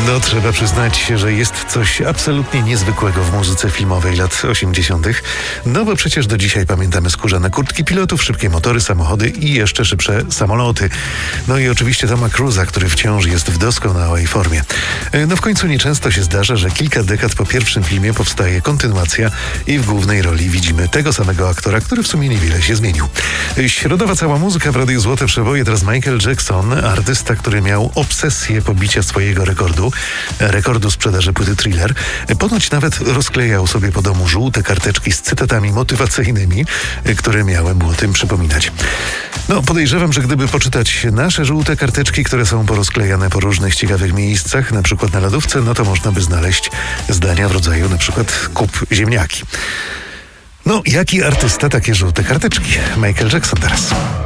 No, trzeba przyznać, że jest coś absolutnie niezwykłego w muzyce filmowej lat 80. No bo przecież do dzisiaj pamiętamy skórzane kurtki pilotów, szybkie motory, samochody i jeszcze szybsze samoloty. No i oczywiście Toma Cruise'a, który wciąż jest w doskonałej formie. No w końcu nieczęsto się zdarza, że kilka dekad po pierwszym filmie powstaje kontynuacja i w głównej roli widzimy tego samego aktora, który w sumie niewiele się zmienił. Środowa cała muzyka w Radiu Złote Przeboje, teraz Michael Jackson, artysta, który miał obsesję pobicia swojego rekordu sprzedaży płyty Thriller. Ponoć nawet rozklejał sobie po domu żółte karteczki z cytatami motywacyjnymi, które miały mu o tym przypominać. No, podejrzewam, że gdyby poczytać nasze żółte karteczki, które są porozklejane po różnych ciekawych miejscach, na przykład na lodówce, no to można by znaleźć zdania w rodzaju na przykład kup ziemniaki. No, jaki artysta takie żółte karteczki? Michael Jackson teraz.